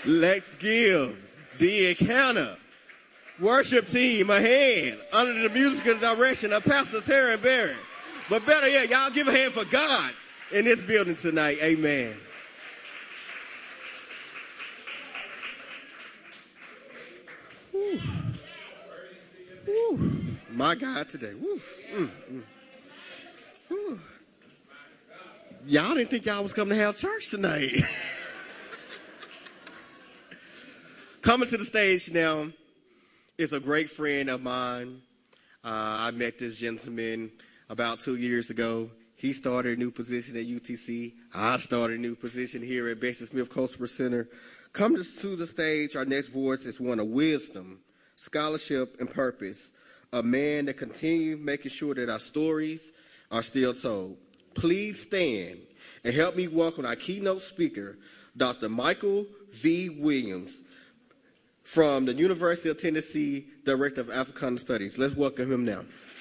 Let's give the encounter worship team a hand under the musical direction of Pastor Terry Berry. But better yet, y'all give a hand for God in this building tonight. Amen. Woo. Woo. My God today. Woo. Woo. Y'all didn't think y'all was coming to have church tonight. Coming to the stage now is a great friend of mine. I met this gentleman about 2 years ago. He started a new position at UTC. I started a new position here at Betsy Smith Cultural Center. Coming to the stage, our next voice is one of wisdom, scholarship, and purpose. A man that continues making sure that our stories are still told. Please stand and help me welcome our keynote speaker, Dr. Michael V. Williams, from the University of Tennessee, Director of Africana Studies. Let's welcome him now.